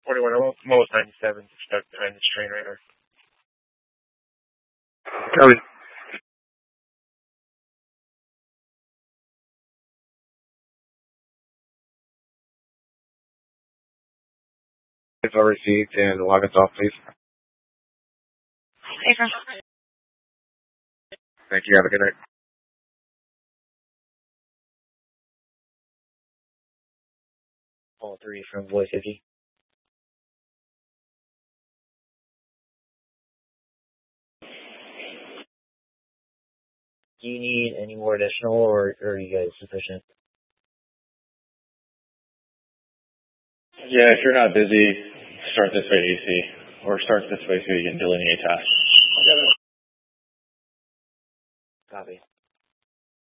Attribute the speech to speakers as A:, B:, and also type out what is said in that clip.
A: 41, I'm almost 97, stuck behind this train right now. Copy. It's all received and log us off, please.
B: April.
A: Thank you. Have a good night.
C: All 3 from Voice 50. Do you need any more additional, or are you guys sufficient?
D: Yeah, if you're not busy, start this way AC, or start this way so you can delineate tasks.
C: Copy.